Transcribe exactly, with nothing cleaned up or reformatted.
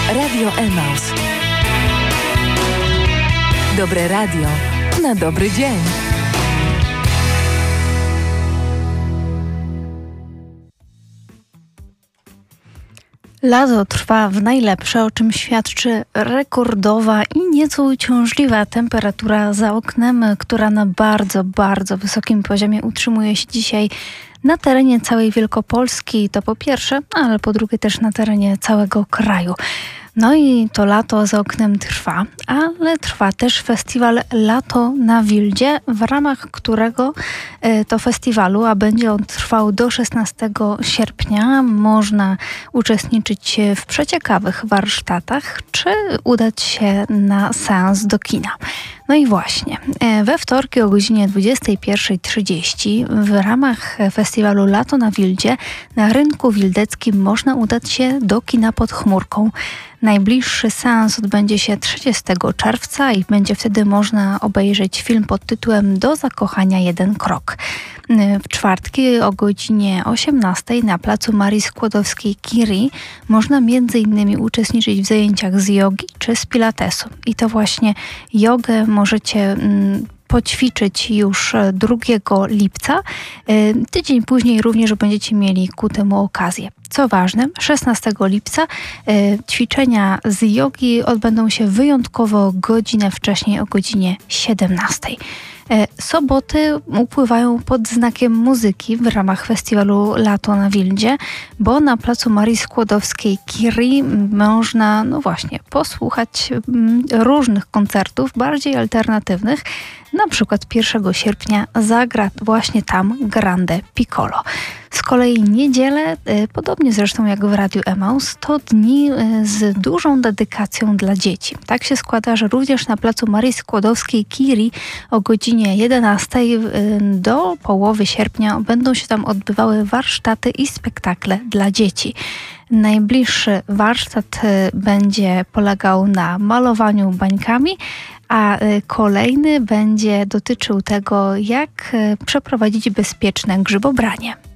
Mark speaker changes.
Speaker 1: Radio Emaus. Dobre radio na dobry dzień.
Speaker 2: Lato trwa w najlepsze, o czym świadczy rekordowa i nieco uciążliwa temperatura za oknem, która na bardzo, bardzo wysokim poziomie utrzymuje się dzisiaj na terenie całej Wielkopolski. To po pierwsze, ale po drugie też na terenie całego kraju. No i to lato za oknem trwa, ale trwa też festiwal Lato na Wildzie, w ramach którego to festiwalu, a będzie on trwał do szesnastego sierpnia, można uczestniczyć w przeciekawych warsztatach, czy udać się na seans do kina. No i właśnie, we wtorki o godzinie dwudziestej pierwszej trzydzieści w ramach festiwalu Lato na Wildzie na Rynku Wildeckim można udać się do kina Pod chmurką. Najbliższy seans odbędzie się trzydziestego czerwca i będzie wtedy można obejrzeć film pod tytułem Do zakochania jeden krok. W czwartki o godzinie osiemnastej na placu Marii Skłodowskiej-Curie można między innymi uczestniczyć w zajęciach z jogi czy z pilatesu. I to właśnie jogę możecie mm, poćwiczyć już drugiego lipca. Tydzień później również będziecie mieli ku temu okazję. Co ważne, szesnastego lipca y, ćwiczenia z jogi odbędą się wyjątkowo godzinę wcześniej, o godzinie siedemnastej. Y, soboty upływają pod znakiem muzyki w ramach festiwalu Lato na Wildzie, bo na placu Marii Skłodowskiej-Curie można, no właśnie, posłuchać mm, różnych koncertów, bardziej alternatywnych. Na przykład pierwszego sierpnia zagra właśnie tam Grande Piccolo. Z kolei niedzielę, podobnie zresztą jak w Radiu Emaus, to dni z dużą dedykacją dla dzieci. Tak się składa, że również na placu Marii Skłodowskiej-Curie o godzinie jedenastej do połowy sierpnia będą się tam odbywały warsztaty i spektakle dla dzieci. Najbliższy warsztat będzie polegał na malowaniu bańkami, a kolejny będzie dotyczył tego, jak przeprowadzić bezpieczne grzybobranie.